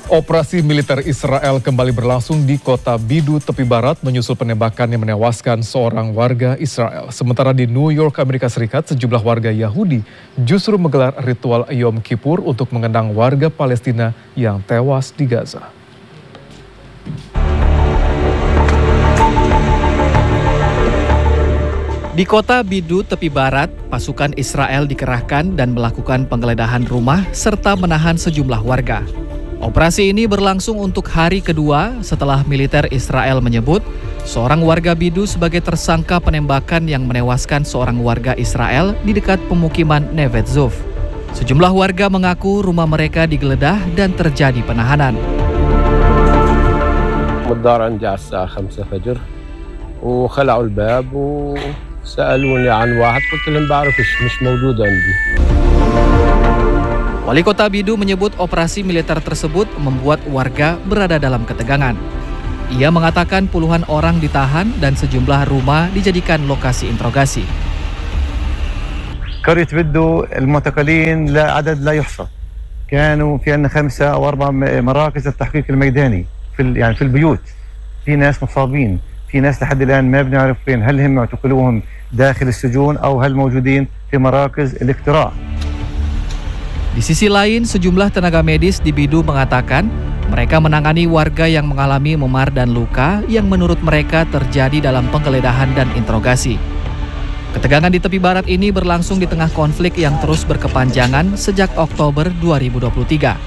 Operasi militer Israel kembali berlangsung di kota Bidu, tepi barat, menyusul penembakan yang menewaskan seorang warga Israel. Sementara di New York, Amerika Serikat, sejumlah warga Yahudi justru menggelar ritual Yom Kippur untuk mengenang warga Palestina yang tewas di Gaza. Di kota Bidu, tepi barat, pasukan Israel dikerahkan dan melakukan penggeledahan rumah serta menahan sejumlah warga. Operasi ini berlangsung untuk hari kedua setelah militer Israel menyebut seorang warga Bidu sebagai tersangka penembakan yang menewaskan seorang warga Israel di dekat pemukiman Neve Dzof. Sejumlah warga mengaku rumah mereka digeledah dan terjadi penahanan. الدار عندي على الساعة 5 فجر وخلعوا الباب وسألوني عن واحد قلت لهم بعرفش مش موجود عندي. Wali Kota Bidu menyebut operasi militer tersebut membuat warga berada dalam ketegangan. Ia mengatakan puluhan orang ditahan dan sejumlah rumah dijadikan lokasi interogasi. قرية بدو المعتقلين لا عدد لا يحصى. كانوا في عندنا 5 أو 4 مراكز التحقيق الميداني في البيوت. في ناس مصابين، في ناس لحد الآن ما بنعرف فين، هل هم اعتقلوهم داخل السجون أو هل موجودين في مراكز الاقتراع. Di sisi lain, sejumlah tenaga medis di Bidu mengatakan mereka menangani warga yang mengalami memar dan luka yang menurut mereka terjadi dalam penggeledahan dan interogasi. Ketegangan di tepi barat ini berlangsung di tengah konflik yang terus berkepanjangan sejak Oktober 2023.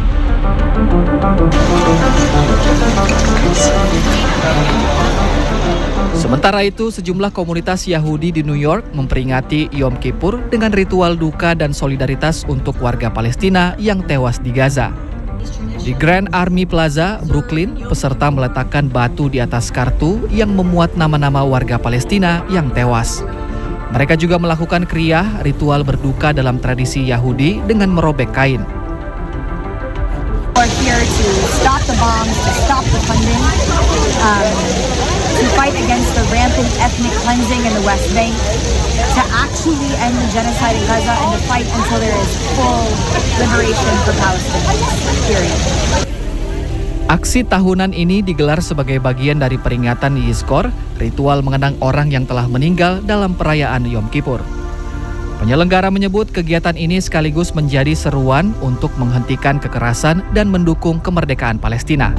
Sementara itu, sejumlah komunitas Yahudi di New York memperingati Yom Kippur dengan ritual duka dan solidaritas untuk warga Palestina yang tewas di Gaza. Di Grand Army Plaza, Brooklyn, peserta meletakkan batu di atas kartu yang memuat nama-nama warga Palestina yang tewas. Mereka juga melakukan kriyah, ritual berduka dalam tradisi Yahudi dengan merobek kain. We're here to stop the bombs, to stop the funding, to fight against the rampant ethnic cleansing in the West Bank, to actually end the genocide in Gaza, and to fight until there is full liberation for Palestinians, period. Aksi tahunan ini digelar sebagai bagian dari peringatan Yizkor, ritual mengenang orang yang telah meninggal dalam perayaan Yom Kippur. Penyelenggara menyebut kegiatan ini sekaligus menjadi seruan untuk menghentikan kekerasan dan mendukung kemerdekaan Palestina.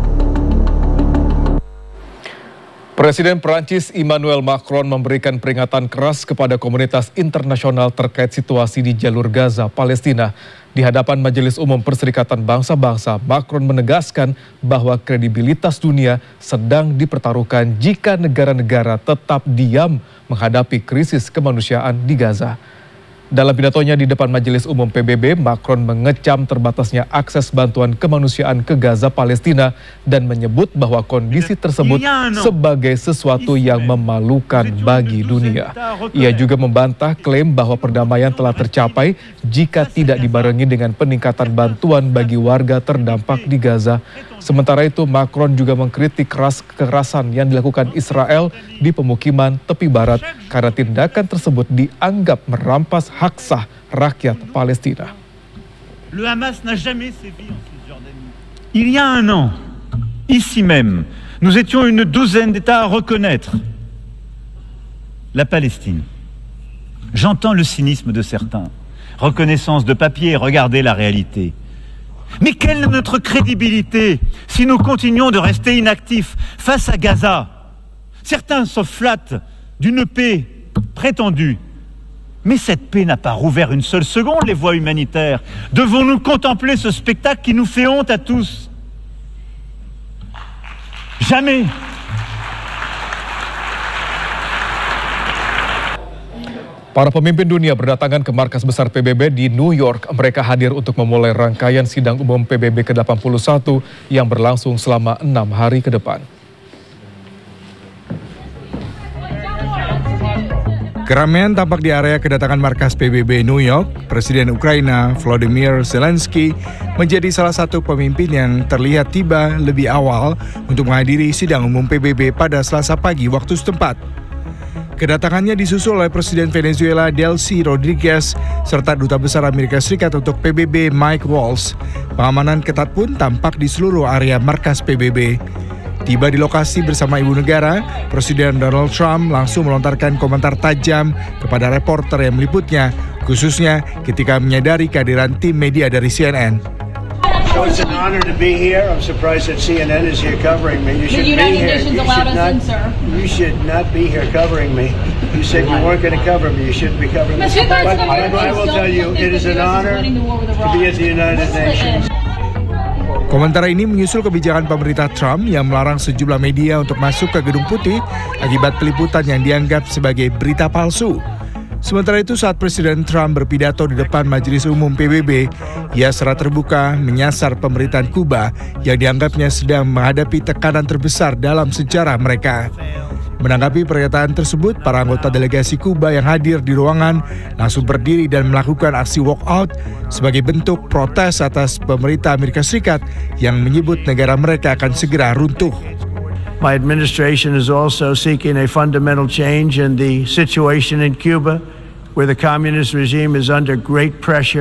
Presiden Prancis Emmanuel Macron memberikan peringatan keras kepada komunitas internasional terkait situasi di jalur Gaza, Palestina. Di hadapan Majelis Umum Perserikatan Bangsa-Bangsa, Macron menegaskan bahwa kredibilitas dunia sedang dipertaruhkan jika negara-negara tetap diam menghadapi krisis kemanusiaan di Gaza. Dalam pidatonya di depan Majelis Umum PBB, Macron mengecam terbatasnya akses bantuan kemanusiaan ke Gaza, Palestina, dan menyebut bahwa kondisi tersebut sebagai sesuatu yang memalukan bagi dunia. Ia juga membantah klaim bahwa perdamaian telah tercapai jika tidak dibarengi dengan peningkatan bantuan bagi warga terdampak di Gaza. Sementara itu, Macron juga mengkritik keras kekerasan yang dilakukan Israel di pemukiman tepi barat karena tindakan tersebut dianggap merampas hak sah rakyat Palestina. Le Hamas n'a jamais sévi en Cisjordanie. Il y a un an, ici même, nous étions une douzaine d'États à reconnaître la Palestine. J'entends le cynisme de certains. Reconnaissance de papier, regardez la réalité. Mais quelle est notre crédibilité si nous continuons de rester inactifs face à Gaza? Certains se flattent d'une paix prétendue. Mais cette paix n'a pas rouvert une seule seconde les voies humanitaires. Devons-nous contempler ce spectacle qui nous fait honte à tous? Jamais. Para pemimpin dunia berdatangan ke markas besar PBB di New York. Mereka hadir untuk memulai rangkaian sidang umum PBB ke-81 yang berlangsung selama 6 hari ke depan. Keramaian tampak di area kedatangan markas PBB New York. Presiden Ukraina Volodymyr Zelensky menjadi salah satu pemimpin yang terlihat tiba lebih awal untuk menghadiri sidang umum PBB pada Selasa pagi waktu setempat. Kedatangannya disusul oleh Presiden Venezuela Delcy Rodriguez serta Duta Besar Amerika Serikat untuk PBB Mike Waltz. Pengamanan ketat pun tampak di seluruh area markas PBB. Tiba di lokasi bersama ibu negara, Presiden Donald Trump langsung melontarkan komentar tajam kepada reporter yang meliputnya, khususnya ketika menyadari kehadiran tim media dari CNN. So it's an honor to be here. I'm surprised that CNN is here covering me. You should be here. You should not be here covering me. You said you weren't going to cover me. You shouldn't be covering me. But I will tell you, it is an honor to be at the United Nations. Komentar ini menyusul kebijakan pemerintah Trump yang melarang sejumlah media untuk masuk ke Gedung Putih akibat peliputan yang dianggap sebagai berita palsu. Sementara itu saat Presiden Trump berpidato di depan Majelis Umum PBB, ia secara terbuka menyasar pemerintahan Kuba yang dianggapnya sedang menghadapi tekanan terbesar dalam sejarah mereka. Menanggapi pernyataan tersebut, para anggota delegasi Kuba yang hadir di ruangan langsung berdiri dan melakukan aksi walkout sebagai bentuk protes atas pemerintah Amerika Serikat yang menyebut negara mereka akan segera runtuh. My administration is also seeking a fundamental change in the situation in Cuba, where the communist regime is under great pressure.